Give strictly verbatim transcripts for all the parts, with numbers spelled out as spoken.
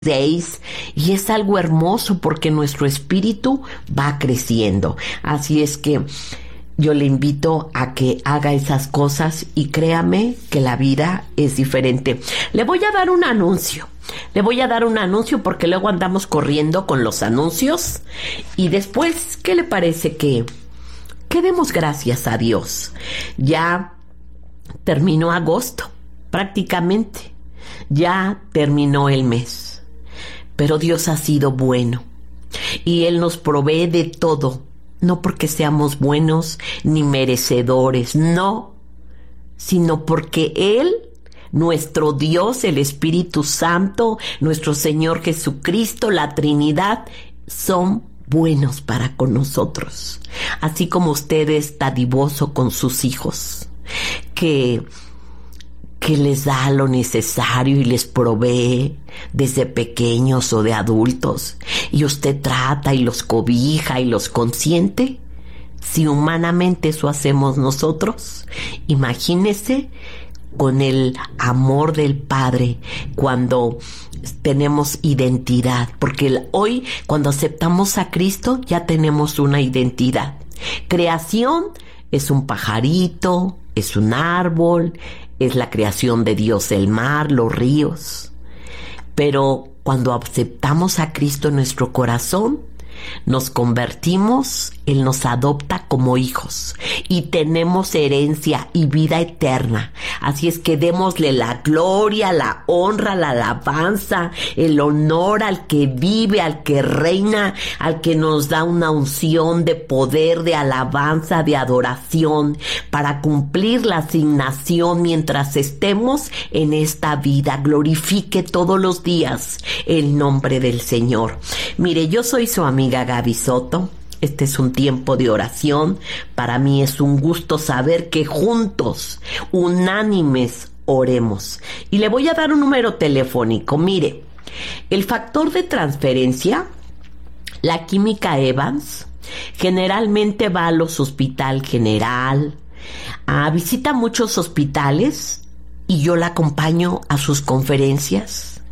seis, y es algo hermoso porque nuestro espíritu va creciendo. Así es que yo le invito a que haga esas cosas y créame que la vida es diferente. Le voy a dar un anuncio. Le voy a dar un anuncio porque luego andamos corriendo con los anuncios y después, ¿qué le parece que, que demos gracias a Dios? Ya terminó agosto, prácticamente. Ya terminó el mes. Pero Dios ha sido bueno y Él nos provee de todo, no porque seamos buenos ni merecedores, no, sino porque Él, nuestro Dios, el Espíritu Santo, nuestro Señor Jesucristo, la Trinidad, son buenos para con nosotros. Así como usted es dadivoso con sus hijos, que... que les da lo necesario y les provee desde pequeños o de adultos, y usted trata y los cobija y los consiente. Si humanamente eso hacemos nosotros, imagínese con el amor del Padre cuando tenemos identidad, porque hoy cuando aceptamos a Cristo ya tenemos una identidad. Creación es un pajarito, es un árbol, es la creación de Dios, el mar, los ríos. Pero cuando aceptamos a Cristo en nuestro corazón, nos convertimos, Él nos adopta como hijos y tenemos herencia y vida eterna. Así es que démosle la gloria, la honra, la alabanza, el honor al que vive, al que reina, al que nos da una unción de poder, de alabanza, de adoración, para cumplir la asignación mientras estemos en esta vida. Glorifique todos los días el nombre del Señor. Mire, yo soy su amiga Gaby Soto. Este es un tiempo de oración. Para mí es un gusto saber que juntos, unánimes, oremos. Y le voy a dar un número telefónico. Mire, el factor de transferencia, la química Evans, generalmente va a los hospital general, a, visita muchos hospitales y yo la acompaño a sus conferencias.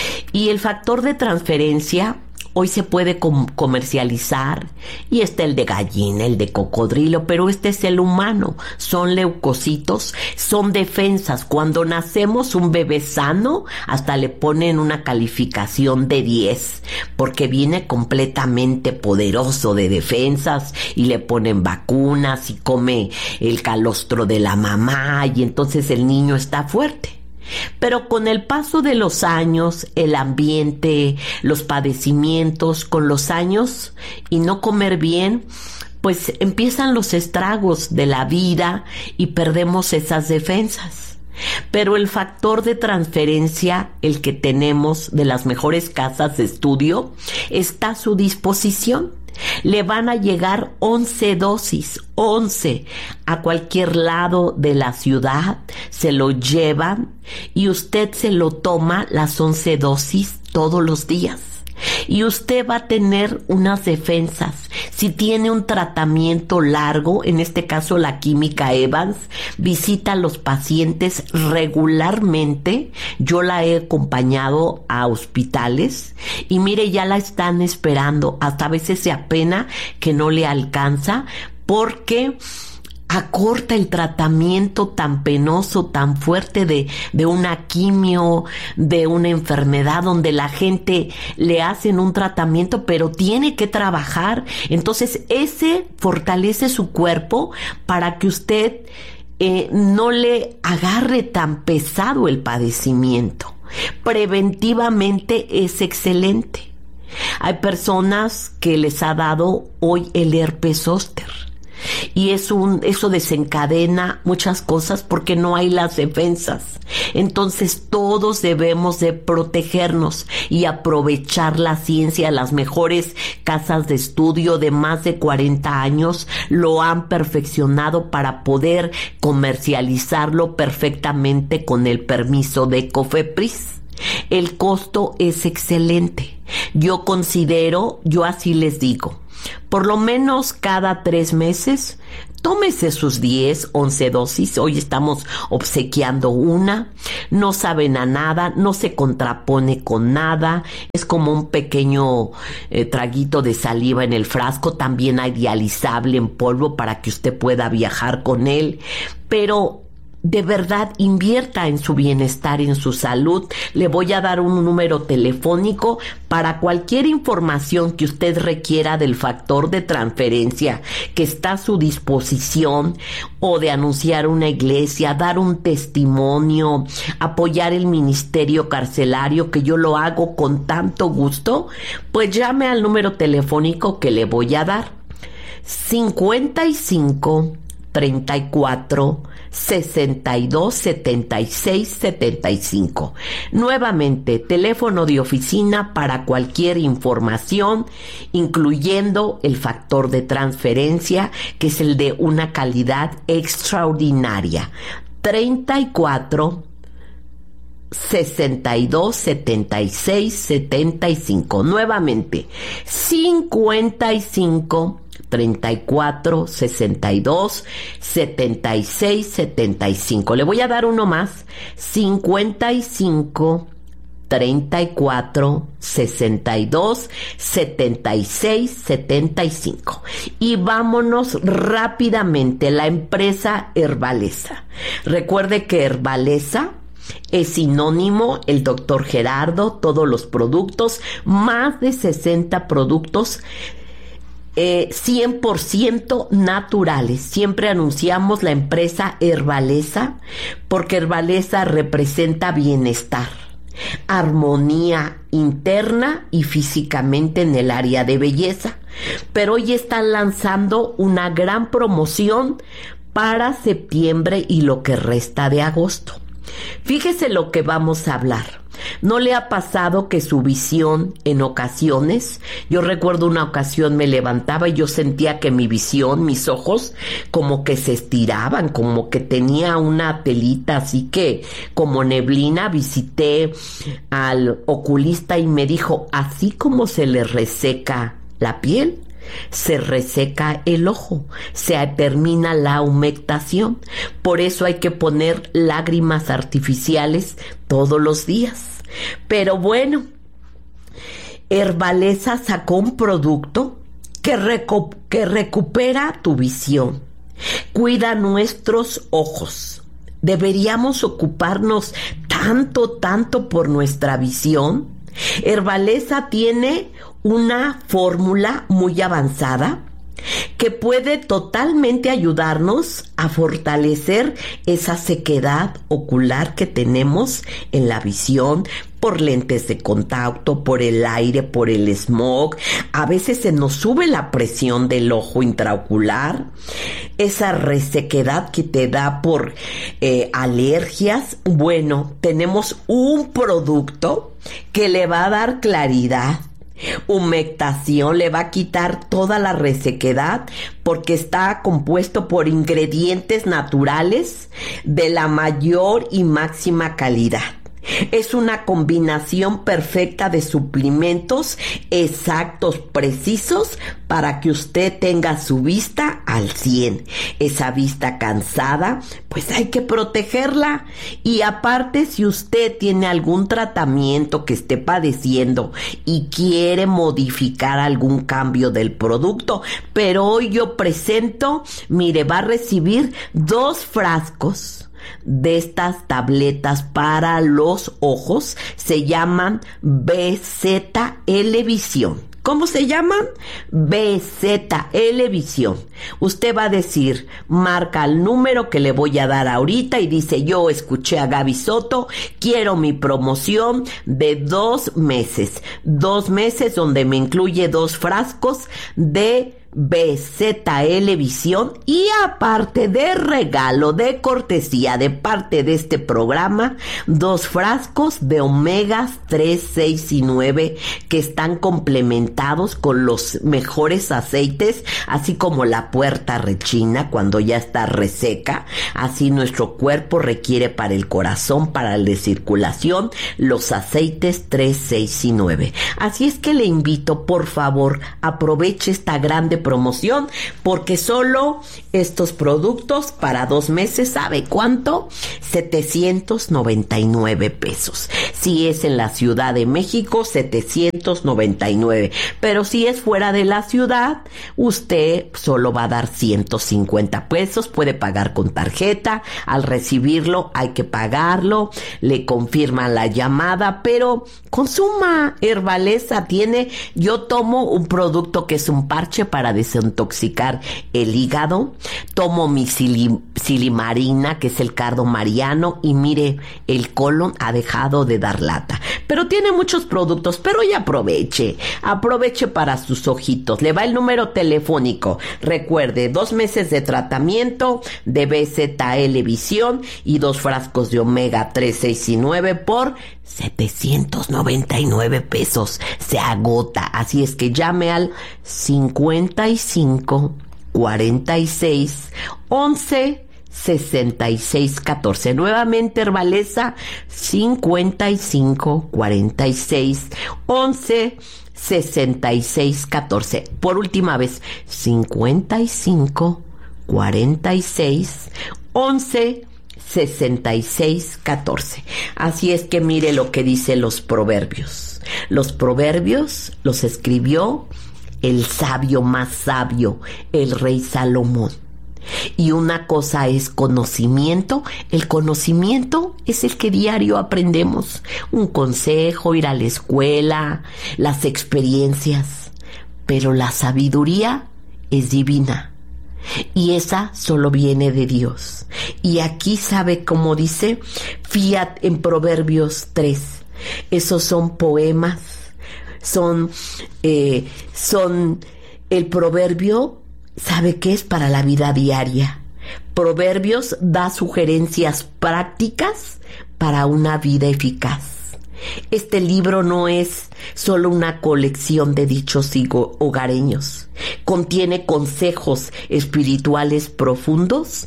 Y el factor de transferencia hoy se puede com- comercializar y está el de gallina, el de cocodrilo, pero este es el humano. Son leucocitos, son defensas. Cuando nacemos un bebé sano, hasta le ponen una calificación de diez, porque viene completamente poderoso de defensas y le ponen vacunas y come el calostro de la mamá y entonces el niño está fuerte. Pero con el paso de los años, el ambiente, los padecimientos, con los años y no comer bien, pues empiezan los estragos de la vida y perdemos esas defensas. Pero el factor de transferencia, el que tenemos de las mejores casas de estudio, está a su disposición. Le van a llegar once dosis, once, a cualquier lado de la ciudad, se lo llevan y usted se lo toma las once dosis todos los días. Y usted va a tener unas defensas. Si tiene un tratamiento largo, en este caso la química Evans, visita a los pacientes regularmente. Yo la he acompañado a hospitales y mire, ya la están esperando. Hasta a veces se apena que no le alcanza porque acorta el tratamiento tan penoso, tan fuerte de, de una quimio, de una enfermedad donde la gente le hacen un tratamiento, pero tiene que trabajar. Entonces, ese fortalece su cuerpo para que usted eh, no le agarre tan pesado el padecimiento. Preventivamente es excelente. Hay personas que les ha dado hoy el herpes zóster. Y es un, eso desencadena muchas cosas porque no hay las defensas. Entonces todos debemos de protegernos y aprovechar la ciencia. Las mejores casas de estudio de más de cuarenta años lo han perfeccionado para poder comercializarlo perfectamente con el permiso de COFEPRIS. El costo es excelente. Yo considero, yo así les digo, por lo menos cada tres meses Tómese sus diez, once dosis. Hoy estamos obsequiando una. No saben a nada, no se contrapone con nada. Es como un pequeño eh, traguito de saliva en el frasco. También hay dializable en polvo para que usted pueda viajar con él. Pero de verdad, invierta en su bienestar, en su salud. Le voy a dar un número telefónico para cualquier información que usted requiera del factor de transferencia que está a su disposición, o de anunciar una iglesia, dar un testimonio, apoyar el ministerio carcelario, que yo lo hago con tanto gusto. Pues llame al número telefónico que le voy a dar: cincuenta y cinco, treinta y cuatro, sesenta y dos, setenta y seis, setenta y cinco. Nuevamente, teléfono de oficina para cualquier información, incluyendo el factor de transferencia, que es el de una calidad extraordinaria. treinta y cuatro, sesenta y dos, setenta y seis, setenta y cinco. Nuevamente, cincuenta y cinco, treinta y cuatro, sesenta y dos, setenta y seis, setenta y cinco. Le voy a dar uno más: cincuenta y cinco, treinta y cuatro, sesenta y dos, setenta y seis, setenta y cinco. Y vámonos rápidamente. La empresa Herbaleza. Recuerde que Herbaleza es sinónimo, el doctor Gerardo, todos los productos, más de sesenta productos Eh, cien por ciento naturales. Siempre anunciamos la empresa Herbaleza porque Herbaleza representa bienestar, armonía interna y físicamente en el área de belleza. Pero hoy están lanzando una gran promoción para septiembre y lo que resta de agosto. Fíjese lo que vamos a hablar. ¿No le ha pasado que su visión en ocasiones? Yo recuerdo una ocasión me levantaba y yo sentía que mi visión, mis ojos, como que se estiraban, como que tenía una telita, así que como neblina. Visité al oculista y me dijo: así como se le reseca la piel, se reseca el ojo, se termina la humectación. Por eso hay que poner lágrimas artificiales todos los días. Pero bueno, Herbaleza sacó un producto que, recu- que recupera tu visión, cuida nuestros ojos. Deberíamos ocuparnos tanto, tanto por nuestra visión. Herbaleza tiene una fórmula muy avanzada que puede totalmente ayudarnos a fortalecer esa sequedad ocular que tenemos en la visión, por lentes de contacto, por el aire, por el smog. A veces se nos sube la presión del ojo intraocular, esa resequedad que te da por eh, alergias. Bueno, tenemos un producto que le va a dar claridad, humectación, le va a quitar toda la resequedad, porque está compuesto por ingredientes naturales de la mayor y máxima calidad. Es una combinación perfecta de suplementos exactos, precisos, para que usted tenga su vista al cien. Esa vista cansada, pues hay que protegerla. Y aparte, si usted tiene algún tratamiento que esté padeciendo y quiere modificar algún cambio del producto, pero hoy yo presento, mire, va a recibir dos frascos de estas tabletas para los ojos. Se llaman B Z L Visión. ¿Cómo se llaman? B Z L Visión. Usted va a decir, marca el número que le voy a dar ahorita y dice: yo escuché a Gaby Soto, quiero mi promoción de dos meses. Dos meses donde me incluye dos frascos de B Z L Visión, y aparte de regalo, de cortesía de parte de este programa, dos frascos de omegas tres, seis y nueve que están complementados con los mejores aceites, así como la puerta rechina cuando ya está reseca. Así nuestro cuerpo requiere para el corazón, para la circulación, los aceites tres, seis y nueve. Así es que le invito, por favor, aproveche esta grande promoción porque solo estos productos para dos meses, ¿sabe cuánto? setecientos noventa y nueve pesos. Si es en la Ciudad de México, setecientos noventa y nueve. Pero si es fuera de la ciudad, usted solo va a dar ciento cincuenta pesos. Puede pagar con tarjeta. Al recibirlo hay que pagarlo. Le confirman la llamada, pero consuma. Herbaleza tiene, yo tomo un producto que es un parche para desintoxicar el hígado. Tomo mi sili, silimarina, que es el cardo mariano, y mire, el colon ha dejado de dar lata. Pero tiene muchos productos, pero ya aproveche, aproveche para sus ojitos. Le va el número telefónico. Recuerde, dos meses de tratamiento de B Z L Visión y dos frascos de omega tres, seis y nueve por setecientos noventa y nueve pesos. Se agota, así es que llame al cincuenta y cinco, cuarenta y seis, once, sesenta y seis, catorce. Nuevamente, Herbaleza, cincuenta y cinco, cuarenta y seis, once, sesenta y seis, catorce. Por última vez, cincuenta y cinco, cuarenta y seis, once, sesenta y seis, catorce. Así es que mire lo que dice los proverbios. Los proverbios los escribió el sabio más sabio, el rey Salomón. Y una cosa es conocimiento. El conocimiento es el que diario aprendemos. Un consejo, ir a la escuela, las experiencias. Pero la sabiduría es divina. Y esa solo viene de Dios. Y aquí sabe cómo dice Fiat en Proverbios tres. Esos son poemas. Son, eh, son el proverbio. ¿Sabe qué es para la vida diaria? Proverbios da sugerencias prácticas para una vida eficaz. Este libro no es solo una colección de dichos hogareños. Contiene consejos espirituales profundos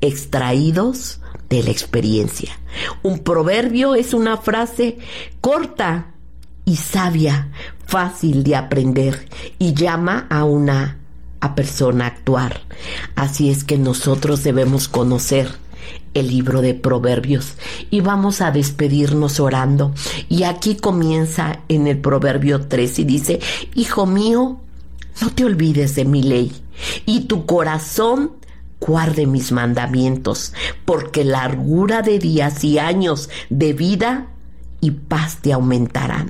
extraídos de la experiencia. Un proverbio es una frase corta y sabia, fácil de aprender y llama a una a persona a actuar. Así es que nosotros debemos conocer el libro de Proverbios y vamos a despedirnos orando. Y aquí comienza en el Proverbio tres y dice: Hijo mío, no te olvides de mi ley y tu corazón guarde mis mandamientos, porque largura de días y años de vida y paz te aumentarán.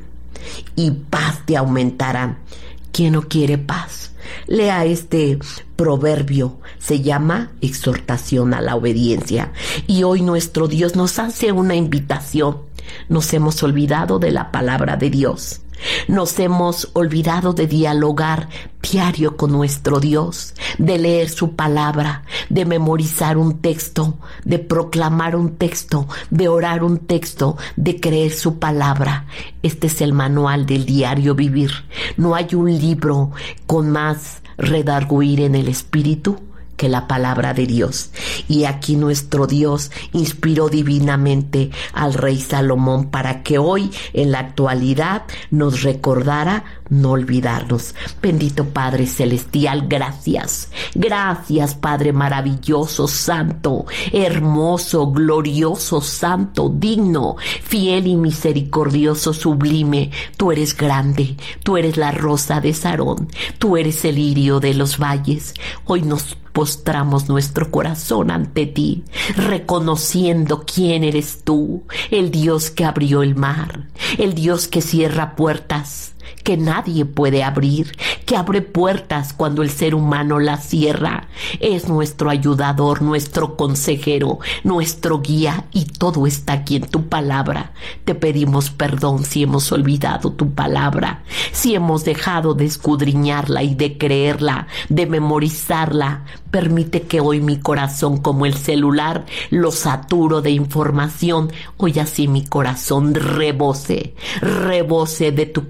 Y paz te aumentarán. ¿Quién no quiere paz? Lea este proverbio, se llama exhortación a la obediencia. Y hoy nuestro Dios nos hace una invitación. Nos hemos olvidado de la palabra de Dios. Nos hemos olvidado de dialogar diario con nuestro Dios, de leer su palabra, de memorizar un texto, de proclamar un texto, de orar un texto, de creer su palabra. Este es el manual del diario vivir. No hay un libro con más redarguir en el espíritu que la palabra de Dios. Y aquí nuestro Dios inspiró divinamente al rey Salomón para que hoy en la actualidad nos recordara no olvidarnos. Bendito Padre Celestial, gracias. Gracias, Padre maravilloso, santo, hermoso, glorioso, santo, digno, fiel y misericordioso, sublime. Tú eres grande, tú eres la rosa de Sarón, tú eres el lirio de los valles. Hoy nos postramos nuestro corazón ante ti, reconociendo quién eres tú, el Dios que abrió el mar, el Dios que cierra puertas que nadie puede abrir, que abre puertas cuando el ser humano las cierra. Es nuestro ayudador, nuestro consejero, nuestro guía, y todo está aquí en tu palabra. Te pedimos perdón si hemos olvidado tu palabra, si hemos dejado de escudriñarla y de creerla, de memorizarla. Permite que hoy mi corazón, como el celular, lo saturo de información. Hoy así mi corazón rebose, rebose de tu conocimiento,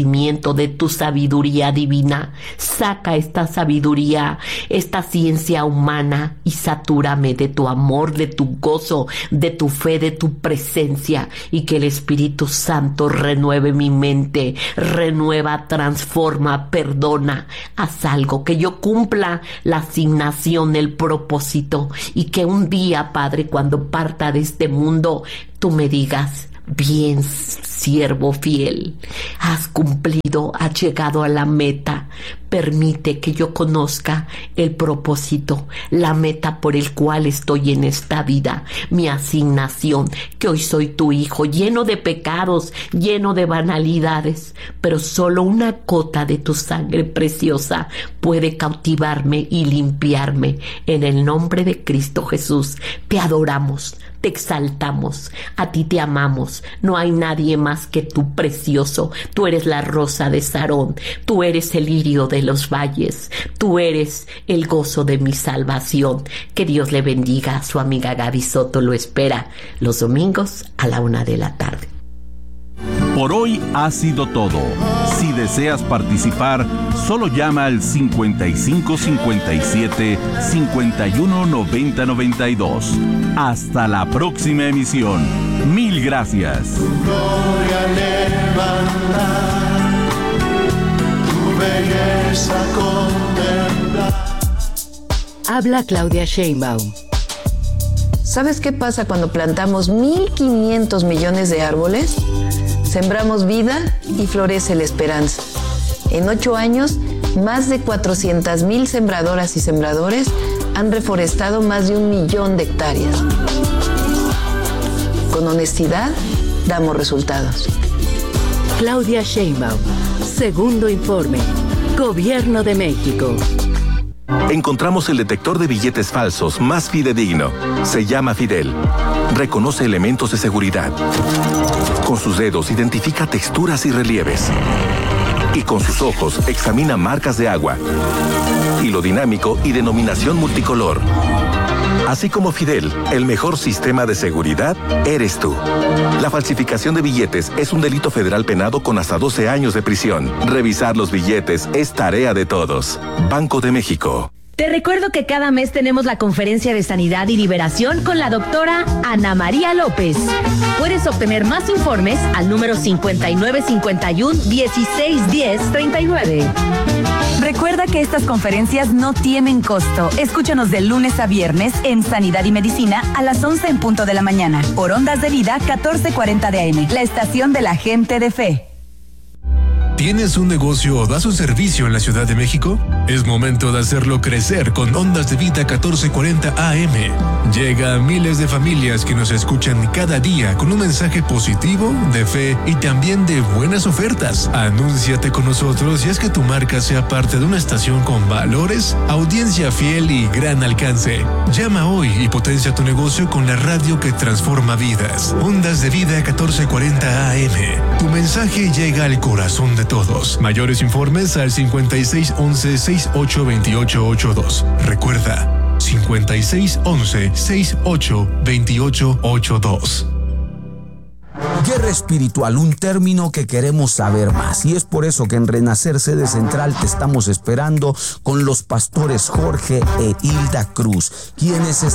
conocimiento, de tu sabiduría divina. Saca esta sabiduría, esta ciencia humana y satúrame de tu amor, de tu gozo, de tu fe, de tu presencia, y que el Espíritu Santo renueve mi mente, renueva, transforma, perdona, haz algo, que yo cumpla la asignación, el propósito, y que un día, Padre, cuando parta de este mundo, tú me digas: bien, siervo fiel, has cumplido, has llegado a la meta. Permite que yo conozca el propósito, la meta por el cual estoy en esta vida, mi asignación, que hoy soy tu hijo, lleno de pecados, lleno de banalidades, pero solo una gota de tu sangre preciosa puede cautivarme y limpiarme. En el nombre de Cristo Jesús, te adoramos, te exaltamos, a ti te amamos. No hay nadie más que tú, precioso. Tú eres la rosa de Sarón, tú eres el lirio de los valles, tú eres el gozo de mi salvación. Que Dios le bendiga. Su amiga Gaby Soto lo espera los domingos a la una de la tarde. Por hoy ha sido todo. Si deseas participar, solo llama al cincuenta y cinco cincuenta y siete cincuenta y uno noventa noventa y dos. Hasta la próxima emisión. Mil gracias. Tu gloria levantar, tu belleza contemplar. Habla Claudia Sheinbaum. ¿Sabes qué pasa cuando plantamos mil quinientos millones de árboles? Sembramos vida y florece la esperanza. En ocho años, más de cuatrocientas mil sembradoras y sembradores han reforestado más de un millón de hectáreas. Con honestidad, damos resultados. Claudia Sheinbaum. Segundo informe. Gobierno de México. Encontramos el detector de billetes falsos más fidedigno. Se llama Fidel. Reconoce elementos de seguridad. Con sus dedos identifica texturas y relieves. Y con sus ojos examina marcas de agua. Hilo dinámico y denominación multicolor. Así como Fidel, el mejor sistema de seguridad eres tú. La falsificación de billetes es un delito federal penado con hasta doce años de prisión. Revisar los billetes es tarea de todos. Banco de México. Te recuerdo que cada mes tenemos la conferencia de sanidad y liberación con la doctora Ana María López. Puedes obtener más informes al número cincuenta y nueve cincuenta y uno dieciséis diez treinta y nueve. Recuerda que estas conferencias no tienen costo. Escúchanos de lunes a viernes en Sanidad y Medicina a las once en punto de la mañana. Por Ondas de Vida catorce cuarenta de A M, la estación de la gente de fe. ¿Tienes un negocio o das un servicio en la Ciudad de México? Es momento de hacerlo crecer con Ondas de Vida catorce cuarenta A M. Llega a miles de familias que nos escuchan cada día con un mensaje positivo, de fe y también de buenas ofertas. Anúnciate con nosotros y haz que tu marca sea parte de una estación con valores, audiencia fiel y gran alcance. Llama hoy y potencia tu negocio con la radio que transforma vidas. Ondas de Vida catorce cuarenta A M. Tu mensaje llega al corazón de todos. Mayores informes al cincuenta y seis once sesenta y ocho veintiocho ochenta y dos. Recuerda, cincuenta y seis once sesenta y ocho veintiocho ochenta y dos. Guerra espiritual, un término que queremos saber más, y es por eso que en Renacer Sede Central te estamos esperando con los pastores Jorge e Hilda Cruz, quienes